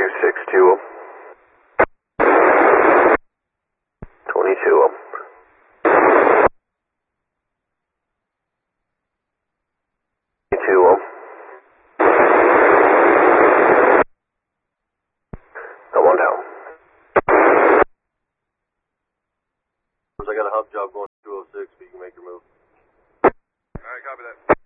262 'em. 22 'em. 22 'em. Got one down. I got a hub job going 206, so you can make your move. Alright, copy that.